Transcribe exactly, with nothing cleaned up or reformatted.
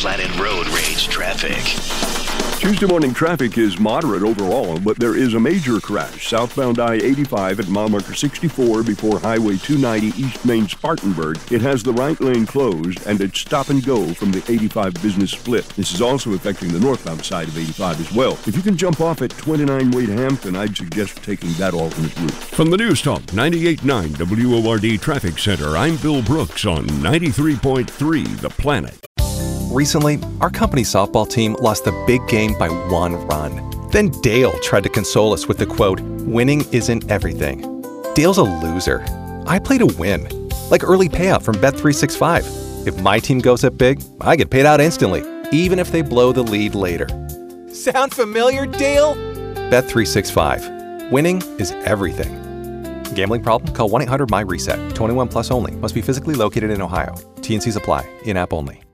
Planet Road Rage traffic. Tuesday morning traffic is moderate overall, but there is a major crash southbound I eighty-five at mile marker sixty-four before Highway two ninety East Main Spartanburg. It has the right lane closed and it's stop and go from the eighty-five business split. This is also affecting the northbound side of eighty-five as well. If you can jump off at twenty-nine Wade Hampton, I'd suggest taking that alternate route. From the News Talk ninety-eight point nine W O R D Traffic Center, I'm Bill Brooks on ninety-three point three The Planet. Recently, our company's softball team lost the big game by one run. Then Dale tried to console us with the quote, "Winning isn't everything." Dale's a loser. I play to win. Like early payout from Bet three sixty-five. If my team goes up big, I get paid out instantly, even if they blow the lead later. Sound familiar, Dale? Bet three sixty-five. Winning is everything. Gambling problem? Call one eight hundred M Y RESET. twenty-one plus only. Must be physically located in Ohio. T and Cs apply. In-app only.